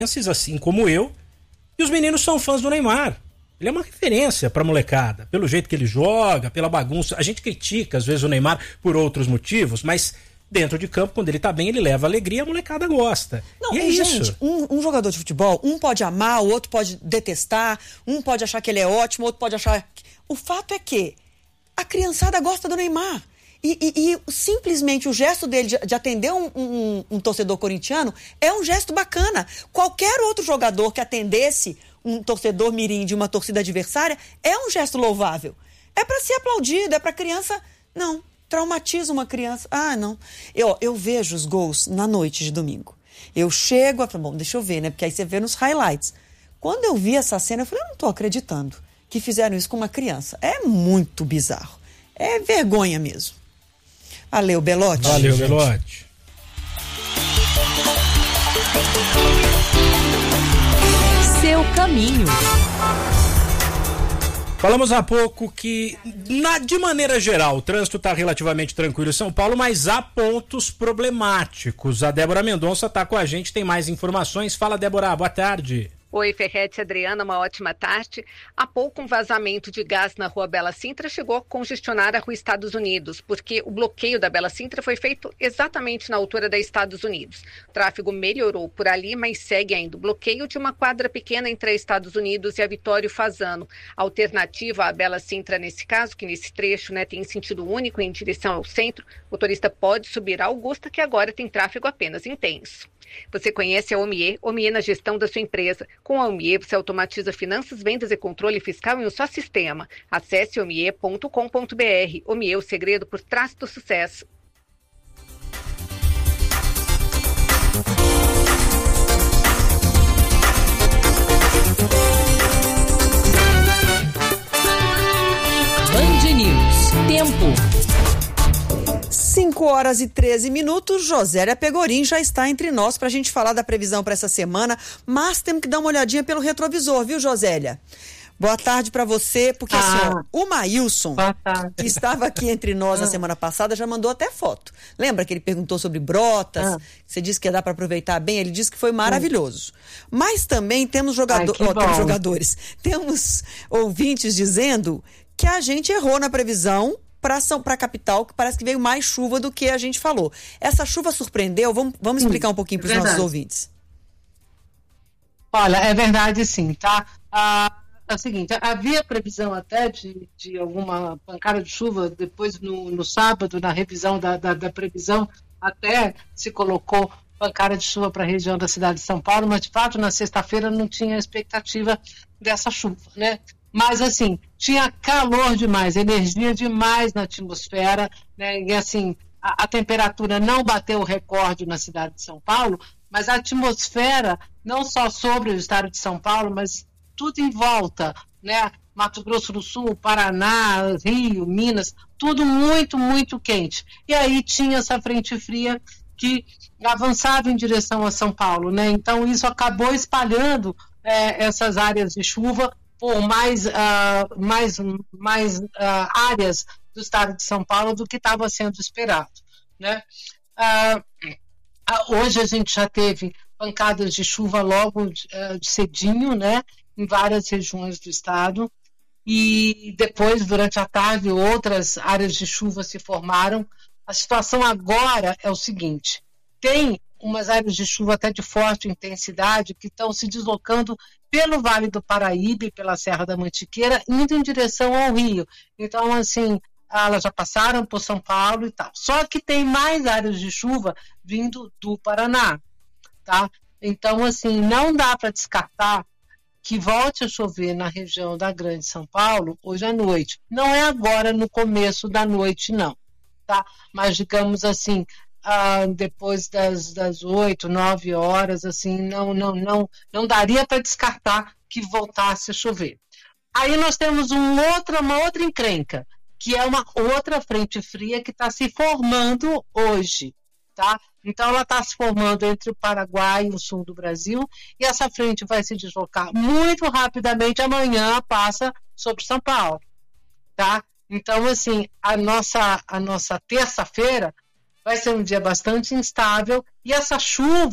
assim como eu, e os meninos são fãs do Neymar. Ele é uma referência pra molecada, pelo jeito que ele joga, pela bagunça. A gente critica, às vezes, o Neymar por outros motivos, mas dentro de campo, quando ele tá bem, ele leva alegria, a molecada gosta. Não, e é gente, isso. Um jogador de futebol, um pode amar, o outro pode detestar, um pode achar que ele é ótimo, o outro pode achar... O fato é que a criançada gosta do Neymar. E simplesmente o gesto dele de atender um torcedor corintiano é um gesto bacana. Qualquer outro jogador que atendesse um torcedor mirim de uma torcida adversária é um gesto louvável. É para ser aplaudido, é para criança... Não, traumatiza uma criança. Ah, não. Eu vejo os gols na noite de domingo. Eu chego, bom, deixa eu ver, né? Porque aí você vê nos highlights. Quando eu vi essa cena, eu falei, eu não tô acreditando que fizeram isso com uma criança. É muito bizarro. É vergonha mesmo. Valeu, Belotti. Valeu, Belotti. Seu caminho. Falamos há pouco que, de maneira geral, o trânsito está relativamente tranquilo em São Paulo, mas há pontos problemáticos. A Débora Mendonça está com a gente, tem mais informações. Fala, Débora, boa tarde. Oi, Ferretti, Adriana, uma ótima tarde. Há pouco um vazamento de gás na rua Bela Sintra chegou a congestionar a rua Estados Unidos, porque o bloqueio da Bela Sintra foi feito exatamente na altura da Estados Unidos. O tráfego melhorou por ali, mas segue ainda o bloqueio de uma quadra pequena entre a Estados Unidos e a Vitório Fazano. A alternativa à Bela Sintra nesse caso, que nesse trecho tem sentido único em direção ao centro, o motorista pode subir a Augusta, que agora tem tráfego apenas intenso. Você conhece a Omie na gestão da sua empresa. Com a Omie, você automatiza finanças, vendas e controle fiscal em um só sistema. Acesse omie.com.br. Omie, o segredo por trás do sucesso. Band News. Tempo. 5h13. Josélia Pegorim já está entre nós para a gente falar da previsão para essa semana, mas temos que dar uma olhadinha pelo retrovisor, viu, Josélia? Boa tarde para você, porque o Maílson, que estava aqui entre nós na semana passada, já mandou até foto. Lembra que ele perguntou sobre Brotas? Você disse que ia dar para aproveitar bem, ele disse que foi temos Mas também temos jogadores, temos ouvintes dizendo que a gente errou na previsão para a capital, que parece que veio mais chuva do que a gente falou. Essa chuva surpreendeu? Vamos explicar um pouquinho para os nossos ouvintes. Olha, é verdade sim, tá? É o seguinte, havia previsão até de alguma pancada de chuva, depois no sábado, na revisão da previsão, até se colocou pancada de chuva para a região da cidade de São Paulo, mas de fato na sexta-feira não tinha expectativa dessa chuva, né? Mas, assim, tinha calor demais, energia demais na atmosfera, né? E, assim, a temperatura não bateu o recorde na cidade de São Paulo, mas a atmosfera, não só sobre o estado de São Paulo, mas tudo em volta, né? Mato Grosso do Sul, Paraná, Rio, Minas, tudo muito, muito quente. E aí tinha essa frente fria que avançava em direção a São Paulo, né? Então, isso acabou espalhando essas áreas de chuva por mais áreas do estado de São Paulo do que estava sendo esperado, né? Hoje a gente já teve pancadas de chuva logo de cedinho, né? Em várias regiões do estado, e depois, durante a tarde, outras áreas de chuva se formaram. A situação agora é o seguinte: tem umas áreas de chuva até de forte intensidade que estão se deslocando pelo Vale do Paraíba e pela Serra da Mantiqueira, indo em direção ao Rio. Então, assim, elas já passaram por São Paulo e tal. Só que tem mais áreas de chuva vindo do Paraná, tá? Então, assim, não dá para descartar que volte a chover na região da Grande São Paulo hoje à noite. Não é agora, no começo da noite, não, tá? Mas, digamos assim, depois das 8, 9 horas, assim, não daria para descartar que voltasse a chover. Aí nós temos uma outra encrenca, que é uma outra frente fria que está se formando hoje, tá? Então ela está se formando entre o Paraguai e o sul do Brasil, e essa frente vai se deslocar muito rapidamente, amanhã passa sobre São Paulo, tá? Então, assim, a nossa terça-feira vai ser um dia bastante instável, e essa chuva,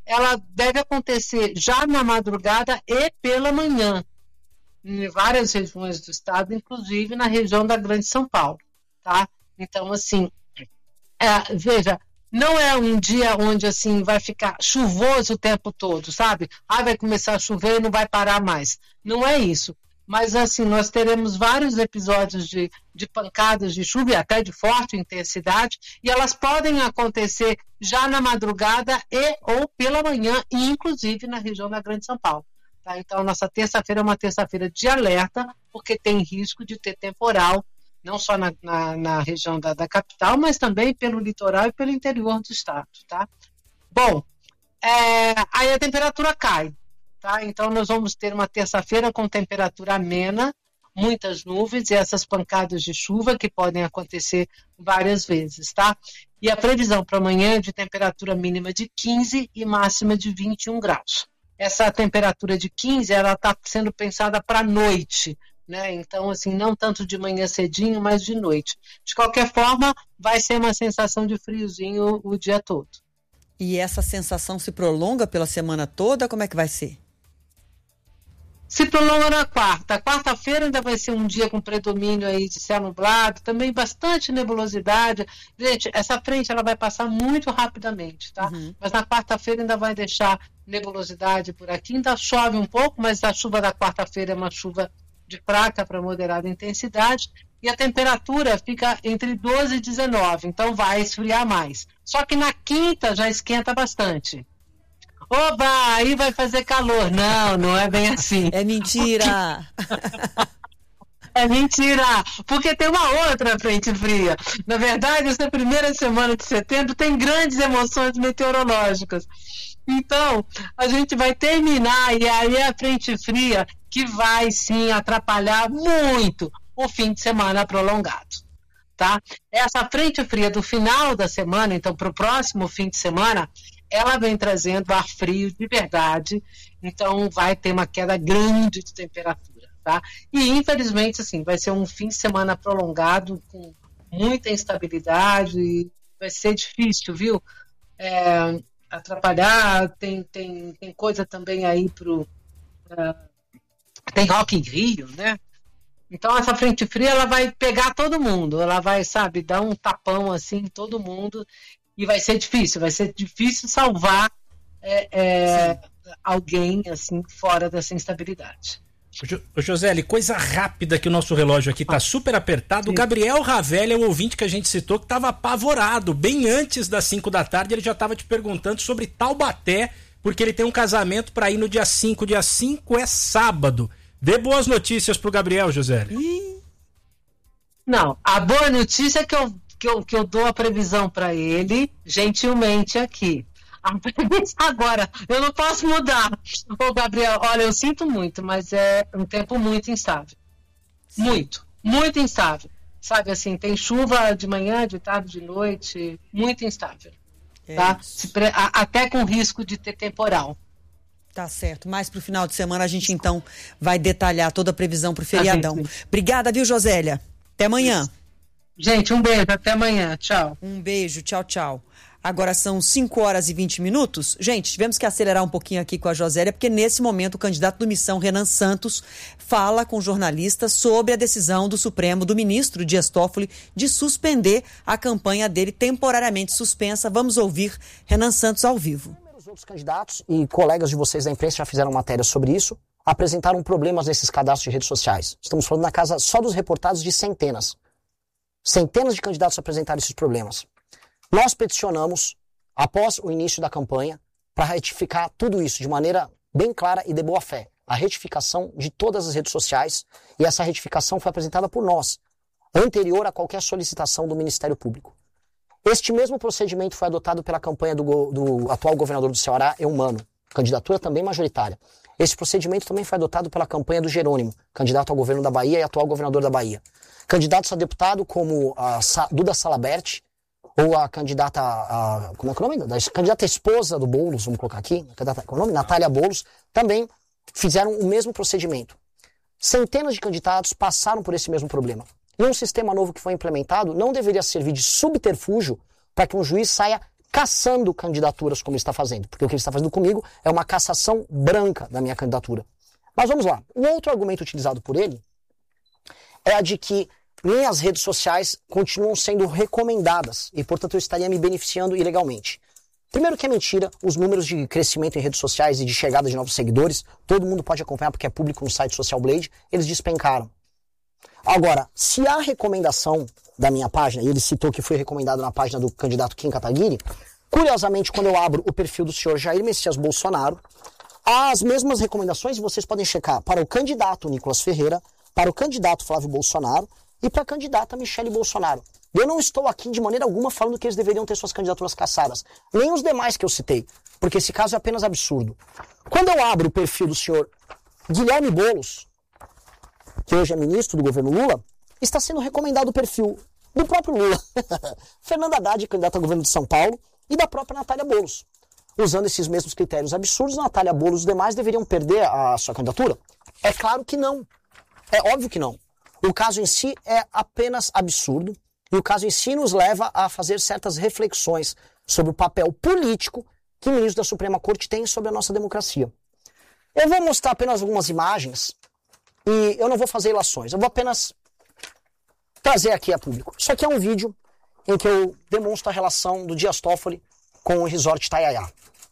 ela deve acontecer já na madrugada e pela manhã, em várias regiões do estado, inclusive na região da Grande São Paulo, tá? Então, assim, veja, não é um dia onde, assim, vai ficar chuvoso o tempo todo, sabe? Vai começar a chover e não vai parar mais. Não é isso. Mas, assim, nós teremos vários episódios de pancadas de chuva e até de forte intensidade, e elas podem acontecer já na madrugada ou pela manhã, e inclusive na região da Grande São Paulo. Tá? Então, nossa terça-feira é uma terça-feira de alerta, porque tem risco de ter temporal, não só na região da capital, mas também pelo litoral e pelo interior do estado. Tá? Bom, aí a temperatura cai. Tá? Então, nós vamos ter uma terça-feira com temperatura amena, muitas nuvens e essas pancadas de chuva que podem acontecer várias vezes. Tá? E a previsão para amanhã é de temperatura mínima de 15 e máxima de 21 graus. Essa temperatura de 15, ela está sendo pensada para a noite, né? Então, assim, não tanto de manhã cedinho, mas de noite. De qualquer forma, vai ser uma sensação de friozinho o dia todo. E essa sensação se prolonga pela semana toda? Como é que vai ser? Se prolonga na quarta. Quarta-feira ainda vai ser um dia com predomínio aí de céu nublado, também bastante nebulosidade. Gente, essa frente ela vai passar muito rapidamente, tá? Mas na quarta-feira ainda vai deixar nebulosidade por aqui. Ainda chove um pouco, mas a chuva da quarta-feira é uma chuva de fraca para moderada intensidade. E a temperatura fica entre 12 e 19, então vai esfriar mais. Só que na quinta já esquenta bastante. Oba, aí vai fazer calor. Não, não é bem assim. É mentira. É mentira, porque tem uma outra frente fria. Na verdade, essa primeira semana de setembro tem grandes emoções meteorológicas. Então, a gente vai terminar, e aí é a frente fria que vai, sim, atrapalhar muito o fim de semana prolongado. Tá? Essa frente fria do final da semana, então, para o próximo fim de semana, ela vem trazendo ar frio de verdade, então vai ter uma queda grande de temperatura, tá? E infelizmente, assim, vai ser um fim de semana prolongado com muita instabilidade, e vai ser difícil, viu? Atrapalhar, tem coisa também aí tem Rock in Rio, né? Então essa frente fria, ela vai pegar todo mundo, ela vai, sabe, dar um tapão assim em todo mundo. E vai ser difícil salvar alguém assim fora dessa instabilidade. Ô Joseli, coisa rápida que o nosso relógio aqui tá super apertado. Sim. O Gabriel Ravelli é o ouvinte que a gente citou que estava apavorado. Bem antes das 5 da tarde ele já estava te perguntando sobre Taubaté, porque ele tem um casamento para ir no dia 5. Dia 5 é sábado. Dê boas notícias pro Gabriel, Joseli. Não, a boa notícia é que eu dou a previsão para ele, gentilmente aqui. A previsão agora, eu não posso mudar. Ô, Gabriel, olha, eu sinto muito, mas é um tempo muito instável. Muito, muito instável. Sabe, assim, tem chuva de manhã, de tarde, de noite, muito instável. Tá? Até com risco de ter temporal. Tá certo. Mais pro final de semana a gente, então, vai detalhar toda a previsão pro feriadão. Obrigada, viu, Josélia? Até amanhã. Gente, um beijo, até amanhã, tchau. Um beijo, tchau, tchau. Agora são 5h20. Gente, tivemos que acelerar um pouquinho aqui com a Josélia, porque nesse momento o candidato do Missão, Renan Santos, fala com jornalistas sobre a decisão do Supremo, do ministro Dias Toffoli, de suspender a campanha dele temporariamente suspensa. Vamos ouvir Renan Santos ao vivo. Os outros candidatos e colegas de vocês da imprensa já fizeram matéria sobre isso, apresentaram problemas nesses cadastros de redes sociais. Estamos falando na casa só dos reportados de centenas. Centenas de candidatos apresentaram esses problemas. Nós peticionamos, após o início da campanha, para retificar tudo isso de maneira bem clara e de boa fé. A retificação de todas as redes sociais, e essa retificação foi apresentada por nós, anterior a qualquer solicitação do Ministério Público. Este mesmo procedimento foi adotado pela campanha do atual governador do Ceará, Eumano, candidatura também majoritária. Esse procedimento também foi adotado pela campanha do Jerônimo, candidato ao governo da Bahia e atual governador da Bahia. Candidatos a deputado como a Duda Salabert, ou a candidata, como é que é o nome? Da candidata esposa do Boulos, vamos colocar aqui, qual é o nome? Natália Boulos, também fizeram o mesmo procedimento. Centenas de candidatos passaram por esse mesmo problema. E um sistema novo que foi implementado não deveria servir de subterfúgio para que um juiz saia caçando candidaturas como ele está fazendo. Porque o que ele está fazendo comigo é uma cassação branca da minha candidatura. Mas vamos lá. O outro argumento utilizado por ele é a de que minhas redes sociais continuam sendo recomendadas e, portanto, eu estaria me beneficiando ilegalmente. Primeiro que é mentira, os números de crescimento em redes sociais e de chegada de novos seguidores, todo mundo pode acompanhar porque é público no site Social Blade, eles despencaram. Agora, se há recomendação da minha página, e ele citou que foi recomendado na página do candidato Kim Kataguiri, curiosamente, quando eu abro o perfil do senhor Jair Messias Bolsonaro, há as mesmas recomendações, e vocês podem checar para o candidato Nicolas Ferreira, para o candidato Flávio Bolsonaro e para a candidata Michele Bolsonaro. Eu não estou aqui de maneira alguma falando que eles deveriam ter suas candidaturas cassadas, nem os demais que eu citei, porque esse caso é apenas absurdo. Quando eu abro o perfil do senhor Guilherme Boulos, que hoje é ministro do governo Lula, está sendo recomendado o perfil do próprio Lula, Fernanda Haddad, candidata ao governo de São Paulo, e da própria Natália Boulos. Usando esses mesmos critérios absurdos, Natália Boulos e os demais deveriam perder a sua candidatura? É claro que não. É óbvio que não. O caso em si é apenas absurdo, e o caso em si nos leva a fazer certas reflexões sobre o papel político que o ministro da Suprema Corte tem sobre a nossa democracia. Eu vou mostrar apenas algumas imagens, e eu não vou fazer ilações, eu vou apenas trazer aqui a público. Isso aqui é um vídeo em que eu demonstro a relação do Dias Toffoli com o Resort Itaiaia.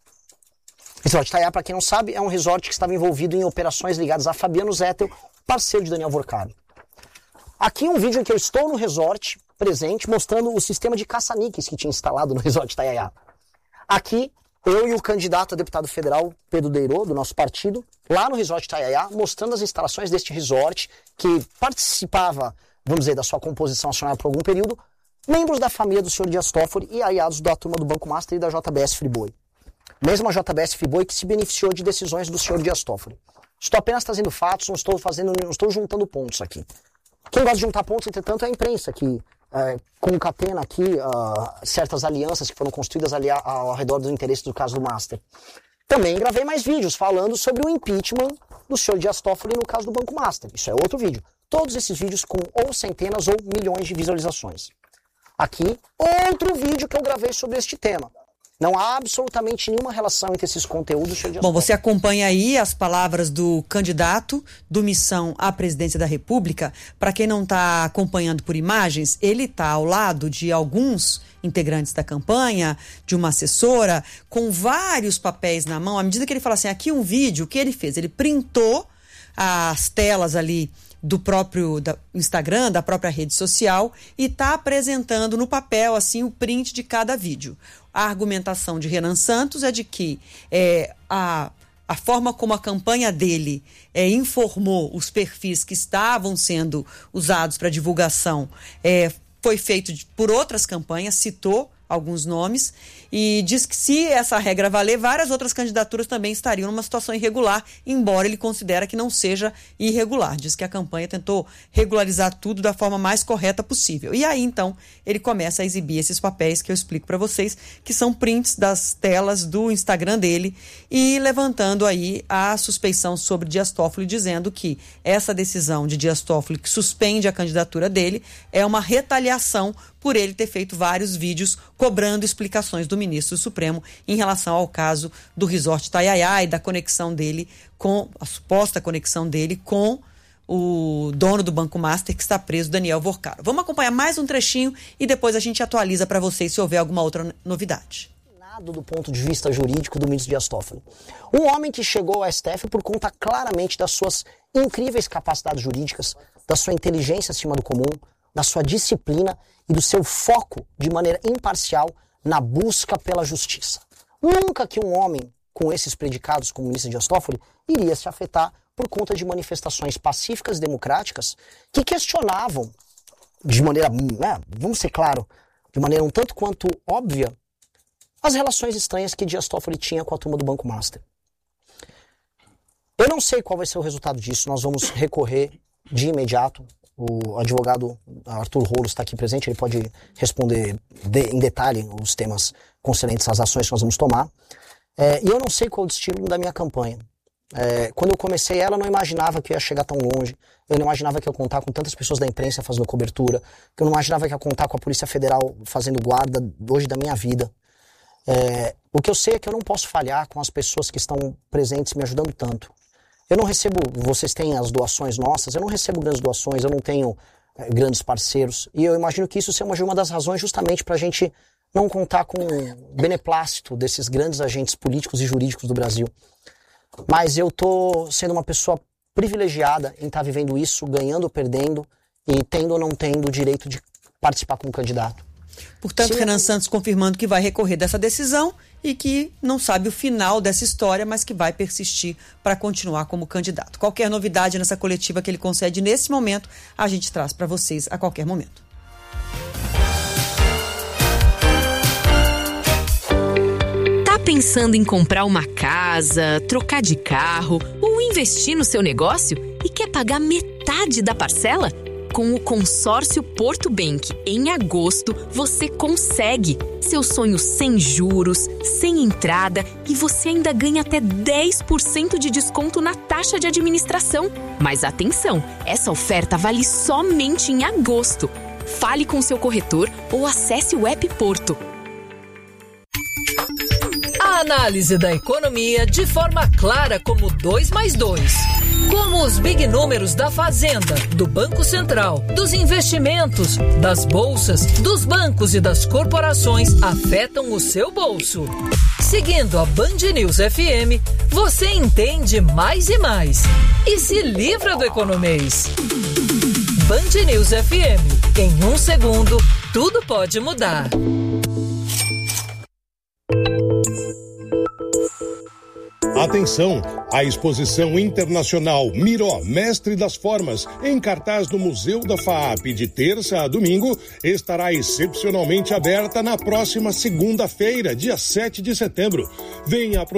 O Resort Itaiaia, para quem não sabe, é um resort que estava envolvido em operações ligadas a Fabiano Zettel, parceiro de Daniel Vorcado. Aqui um vídeo em que eu estou no resort, presente, mostrando o sistema de caça-níqueis que tinha instalado no Resort Itaiaia. Aqui, eu e o candidato a deputado federal, Pedro Deirô, do nosso partido, lá no Resort Itaiaia, mostrando as instalações deste resort, que participava, vamos dizer, da sua composição acionária por algum período, membros da família do senhor Dias Toffoli e aliados da turma do Banco Master e da JBS Friboi. Mesmo a JBS Friboi que se beneficiou de decisões do senhor Dias Toffoli. Estou apenas trazendo fatos, não estou juntando pontos aqui. Quem gosta de juntar pontos, entretanto, é a imprensa, que concatena aqui certas alianças que foram construídas ali ao redor dos interesses do caso do Master. Também gravei mais vídeos falando sobre o impeachment do senhor Dias Toffoli no caso do Banco Master. Isso é outro vídeo. Todos esses vídeos com ou centenas ou milhões de visualizações. Aqui, outro vídeo que eu gravei sobre este tema. Não há absolutamente nenhuma relação entre esses conteúdos. Bom, você acompanha aí as palavras do candidato do Missão à Presidência da República. Para quem não está acompanhando por imagens, ele está ao lado de alguns integrantes da campanha, de uma assessora, com vários papéis na mão. À medida que ele fala assim, aqui um vídeo, o que ele fez? Ele printou as telas ali do próprio Instagram, da própria rede social, e está apresentando no papel assim o print de cada vídeo. A argumentação de Renan Santos é de que a forma como a campanha dele informou os perfis que estavam sendo usados para divulgação foi feito por outras campanhas, citou alguns nomes, e diz que se essa regra valer, várias outras candidaturas também estariam numa situação irregular, embora ele considere que não seja irregular. Diz que a campanha tentou regularizar tudo da forma mais correta possível. E aí, então, ele começa a exibir esses papéis que eu explico para vocês, que são prints das telas do Instagram dele, e levantando aí a suspeição sobre Dias Toffoli, dizendo que essa decisão de Dias Toffoli, que suspende a candidatura dele, é uma retaliação por ele ter feito vários vídeos cobrando explicações do ministro do Supremo em relação ao caso do Resort Itaiaia e da conexão dele a suposta conexão dele com o dono do Banco Master, que está preso, Daniel Vorcado. Vamos acompanhar mais um trechinho e depois a gente atualiza para vocês se houver alguma outra novidade. Do ponto de vista jurídico do ministro Dias Toffoli. Um homem que chegou ao STF por conta claramente das suas incríveis capacidades jurídicas, da sua inteligência acima do comum, da sua disciplina e do seu foco de maneira imparcial na busca pela justiça. Nunca que um homem com esses predicados, como o ministro Dias Toffoli, iria se afetar por conta de manifestações pacíficas e democráticas que questionavam de maneira, vamos ser claro, de maneira um tanto quanto óbvia, as relações estranhas que Dias Toffoli tinha com a turma do Banco Master. Eu não sei qual vai ser o resultado disso, nós vamos recorrer de imediato. O advogado Arthur Rolos está aqui presente, ele pode responder em detalhe os temas concernentes às ações que nós vamos tomar. E eu não sei qual o destino da minha campanha. Quando eu comecei ela, eu não imaginava que eu ia chegar tão longe, eu não imaginava que eu ia contar com tantas pessoas da imprensa fazendo cobertura, que eu não imaginava que eu ia contar com a Polícia Federal fazendo guarda hoje da minha vida. O que eu sei é que eu não posso falhar com as pessoas que estão presentes me ajudando tanto. Eu não recebo, vocês têm as doações nossas, eu não recebo grandes doações, eu não tenho grandes parceiros. E eu imagino que isso seja uma das razões justamente para a gente não contar com o beneplácito desses grandes agentes políticos e jurídicos do Brasil. Mas eu estou sendo uma pessoa privilegiada em estar vivendo isso, ganhando ou perdendo, e tendo ou não tendo o direito de participar como candidato. Portanto, Renan Santos confirmando que vai recorrer dessa decisão e que não sabe o final dessa história, mas que vai persistir para continuar como candidato. Qualquer novidade nessa coletiva que ele concede nesse momento, a gente traz para vocês a qualquer momento. Tá pensando em comprar uma casa, trocar de carro ou investir no seu negócio e quer pagar metade da parcela? Com o consórcio Porto Bank, em agosto, você consegue. Seu sonho sem juros, sem entrada e você ainda ganha até 10% de desconto na taxa de administração. Mas atenção, essa oferta vale somente em agosto. Fale com seu corretor ou acesse o app Porto. A análise da economia de forma clara como 2+2. Como os big números da Fazenda, do Banco Central, dos investimentos, das bolsas, dos bancos e das corporações afetam o seu bolso. Seguindo a Band News FM, você entende mais e mais. E se livra do economês. Band News FM. Em 1 segundo, tudo pode mudar. Atenção! A exposição internacional Miró, Mestre das Formas, em cartaz no Museu da FAAP de terça a domingo, estará excepcionalmente aberta na próxima segunda-feira, dia 7 de setembro. Venha aproveitar.